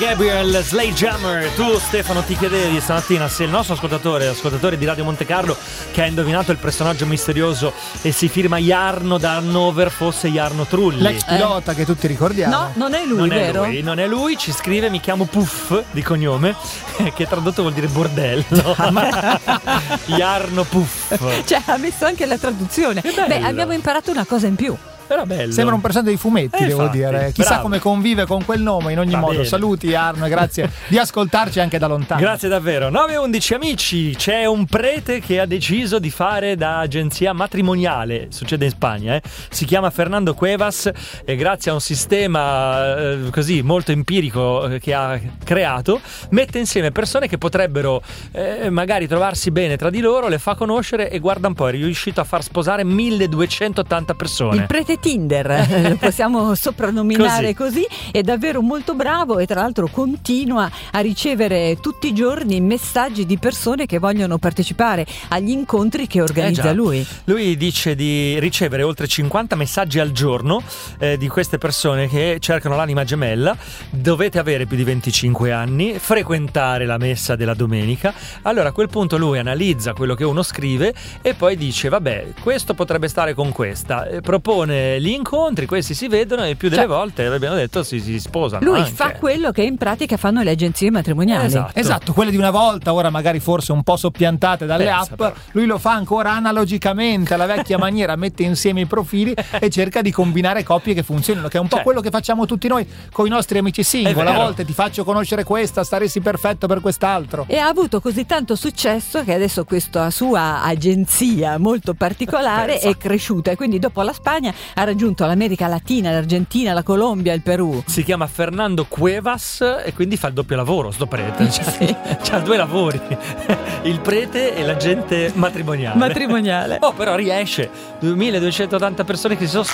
Gabriel Sledgehammer. Tu, Stefano, ti chiedevi stamattina se il nostro ascoltatore di Radio Monte Carlo, che ha indovinato il personaggio misterioso e si firma Jarno da Hannover, fosse Jarno Trulli, l'ex pilota che tutti ricordiamo. No, non è lui, vero? Non è lui, ci scrive: mi chiamo Puff di cognome, che tradotto vuol dire bordello. Jarno Puff. Cioè, ha messo anche la traduzione. Beh, abbiamo imparato una cosa in più. Era bello. Sembra un personaggio dei fumetti, devo infatti, dire. Chissà bravo. come convive con quel nome in ogni modo. Bene. Saluti Arno e grazie di ascoltarci anche da lontano. Grazie davvero. 9:11 amici, c'è un prete che ha deciso di fare da agenzia matrimoniale, succede in Spagna, si chiama Fernando Cuevas e grazie a un sistema così molto empirico che ha creato, mette insieme persone che potrebbero magari trovarsi bene tra di loro, le fa conoscere e guarda un po', è riuscito a far sposare 1280 persone. Il prete Tinder, lo possiamo soprannominare così, è davvero molto bravo e tra l'altro continua a ricevere tutti i giorni messaggi di persone che vogliono partecipare agli incontri che organizza lui. Lui dice di ricevere oltre 50 messaggi al giorno di queste persone che cercano l'anima gemella. Dovete avere più di 25 anni, frequentare la messa della domenica. Allora a quel punto lui analizza quello che uno scrive e poi dice: vabbè, questo potrebbe stare con questa, propone gli incontri, questi si vedono e più delle volte, abbiamo detto, si sposano. Lui anche fa quello che in pratica fanno le agenzie matrimoniali. Esatto, quelle di una volta, ora magari forse un po' soppiantate dalle app. Però. Lui lo fa ancora analogicamente, alla vecchia maniera, mette insieme i profili e cerca di combinare coppie che funzionino, che è un po' quello che facciamo tutti noi con i nostri amici single. A volte ti faccio conoscere questa, staresti perfetto per quest'altro. E ha avuto così tanto successo che adesso questa sua agenzia molto particolare è cresciuta e quindi dopo la Spagna ha raggiunto l'America Latina, l'Argentina, la Colombia, il Perù. Si chiama Fernando Cuevas e quindi fa il doppio lavoro sto prete, c'ha due lavori, il prete e l'agente matrimoniale. Matrimoniale. Però riesce, 2280 persone che si sono